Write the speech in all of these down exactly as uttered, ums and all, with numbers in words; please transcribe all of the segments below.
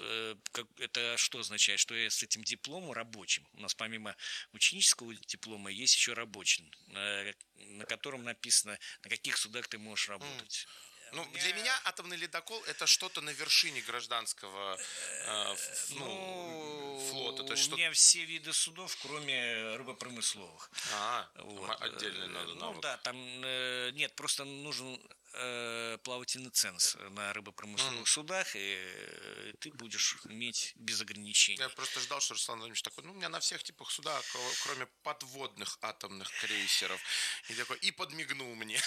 э, как, это что означает? Что я с этим дипломом рабочим, у нас помимо ученического диплома есть еще рабочий, э, на котором написано, на каких судах ты можешь М. работать. У Ну, для меня, меня атомный ледокол это что-то на вершине гражданского э, ф- ну, флота. То ну, есть у что. меня все виды судов, кроме рыбопромысловых. А, там Вот. отдельный э, надо Ну да, навык. там э, нет, просто нужен э, плавательный ценз на рыбопромысловых М. судах, и э, ты будешь иметь без Я ограничений. просто ждал, что Руслан Владимирович такой, ну, у меня на всех типах суда, кро- кроме подводных атомных крейсеров. И такой, и подмигнул мне.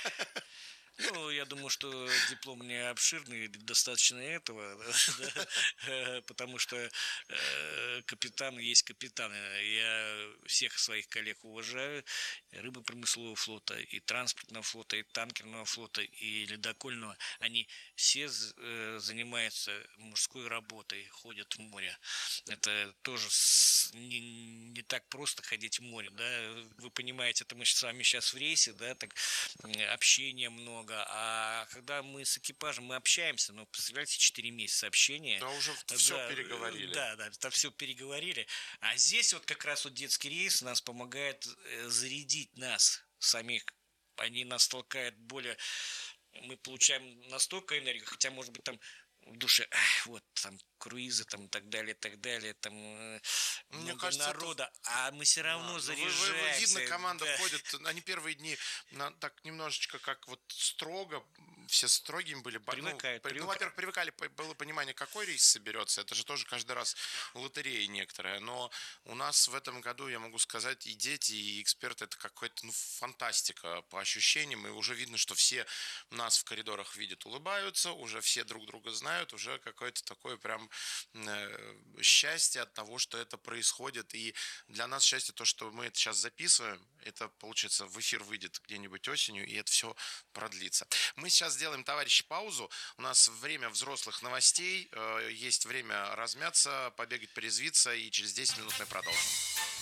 Ну, я думаю, что диплом не обширный, достаточно этого, да, да, потому что э, капитан есть капитан. Я всех своих коллег уважаю, рыбопромыслового флота, и транспортного флота, и танкерного флота, и ледокольного. Они все э, занимаются мужской работой, ходят в море. Это тоже с- не, не так просто ходить в море, да. Вы понимаете, это мы с вами сейчас в рейсе, да, так э, общения много, а когда мы с экипажем, мы общаемся, ну, представляете, четыре месяца общения, Да уже все да, э, переговорили. да, да, это все переговорили, а здесь вот как раз вот детский рейс нас помогает э, зарядить нас самих, они нас толкают более, мы получаем настолько энергию, хотя, может быть, там в душе, ах, вот, там, круизы, там, и так далее, и так далее, там, э, Мне много кажется, это. народа, а мы все Да, равно ну вы, вы- вы- видно, заряжаемся, команда да. ходит, они первые дни на- так немножечко как вот строго, все строгими были. ба- Ну, Привыкают, при- ну, привыкают. во-первых, привыкали, по- было понимание, какой рейс соберется, это же тоже каждый раз лотерея некоторая, но у нас в этом году, я могу сказать, и дети, и эксперты, это какая-то ну, фантастика по ощущениям, и уже видно, что все нас в коридорах видят, улыбаются, уже все друг друга знают, уже какое-то такое прям э, счастье от того, что это происходит, и для нас счастье то, что мы это сейчас записываем. Это, получается, в эфир выйдет где-нибудь осенью, и это все продлится. Мы сейчас сделаем, товарищи, паузу. У нас время взрослых новостей. э, Есть время размяться, побегать, порезвиться, и через десять минут мы продолжим.